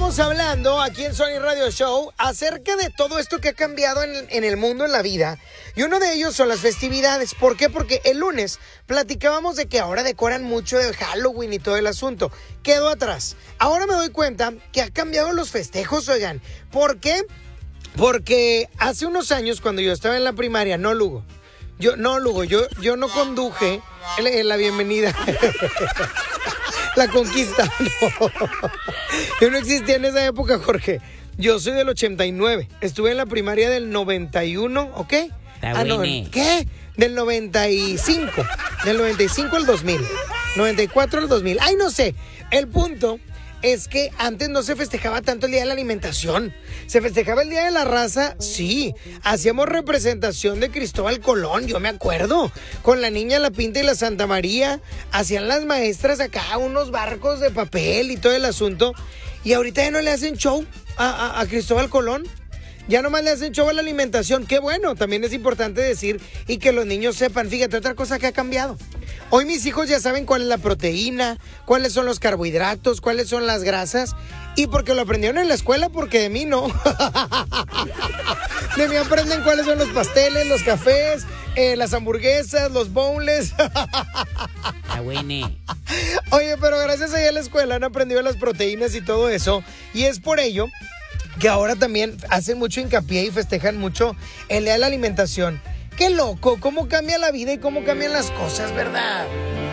estamos hablando aquí en Sony Radio Show acerca de todo esto que ha cambiado en el mundo, en la vida. Y uno de ellos son las festividades. ¿Por qué? Porque el lunes platicábamos de que ahora decoran mucho de Halloween y todo el asunto. Quedó atrás. Ahora me doy cuenta que ha cambiado los festejos, oigan. ¿Por qué? Porque hace unos años, cuando yo estaba en la primaria, yo no conduje la bienvenida. La conquista, no. Yo no existía en esa época, Jorge. Yo soy del 89. Estuve en la primaria del 91, ¿ok? ¿Qué? Del 95. Del 95 al 2000. 94 al 2000. Ay, no sé. El punto es que antes no se festejaba tanto el Día de la Alimentación. Se festejaba el Día de la Raza, sí. Hacíamos representación de Cristóbal Colón, yo me acuerdo. Con la Niña, la Pinta y la Santa María. Hacían las maestras acá unos barcos de papel y todo el asunto. Y ahorita ya no le hacen show a Cristóbal Colón. Ya nomás le hacen show a la alimentación. Qué bueno, también es importante decir y que los niños sepan. Fíjate, otra cosa que ha cambiado. Hoy mis hijos ya saben cuál es la proteína, cuáles son los carbohidratos, cuáles son las grasas. Y porque lo aprendieron en la escuela, porque de mí no. De mí aprenden cuáles son los pasteles, los cafés, las hamburguesas, los boneless. Oye, pero gracias a ella en la escuela han aprendido las proteínas y todo eso. Y es por ello que ahora también hacen mucho hincapié y festejan mucho el Día de la Alimentación. ¡Qué loco! ¿Cómo cambia la vida y cómo cambian las cosas, verdad?